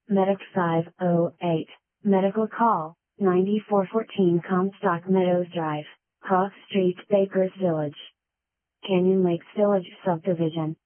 Medic 508. Medical call, 9414 Comstock Meadows Drive, Cross Street, Bakers Village. Canyon Lakes Village Subdivision.